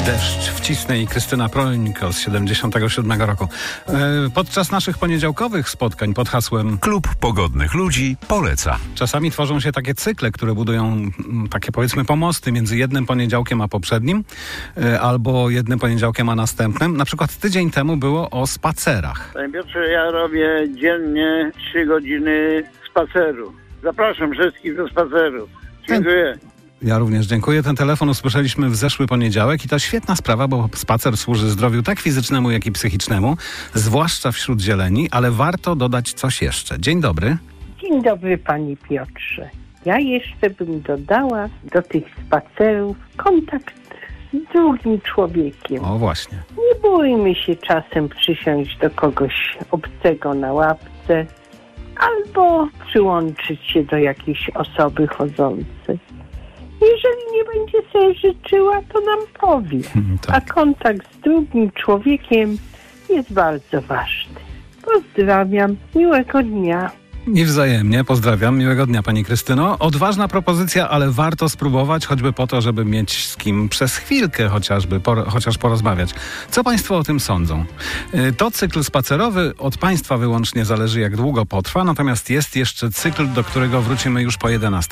Deszcz wcisnę i Krystyna Prońko z 77 roku. Podczas naszych poniedziałkowych spotkań pod hasłem Klub Pogodnych Ludzi poleca. czasami tworzą się takie cykle, które budują takie, powiedzmy, pomosty między jednym poniedziałkiem a poprzednim, albo jednym poniedziałkiem a następnym. Na przykład tydzień temu było o spacerach. Panie Piotrze, ja robię dziennie 3 godziny spaceru. Zapraszam wszystkich do spacerów. Dziękuję. Ja również dziękuję. Ten telefon usłyszeliśmy w zeszły poniedziałek i to świetna sprawa, bo spacer służy zdrowiu tak fizycznemu, jak i psychicznemu, zwłaszcza wśród zieleni, ale warto dodać coś jeszcze. Dzień dobry. Dzień dobry, panie Piotrze. Ja jeszcze bym dodała do tych spacerów kontakt z drugim człowiekiem. O, właśnie. Nie bójmy się czasem przysiąść do kogoś obcego na ławce albo przyłączyć się do jakiejś osoby chodzącej. Jeżeli nie będzie sobie życzyła, to nam powie. Tak. A kontakt z drugim człowiekiem jest bardzo ważny. Pozdrawiam. Miłego dnia. I wzajemnie. Pozdrawiam. Miłego dnia, pani Krystyno. Odważna propozycja, ale warto spróbować, choćby po to, żeby mieć z kim przez chwilkę chociaż porozmawiać. Co państwo o tym sądzą? To cykl spacerowy od państwa wyłącznie zależy, jak długo potrwa, natomiast jest jeszcze cykl, do którego wrócimy już po 11.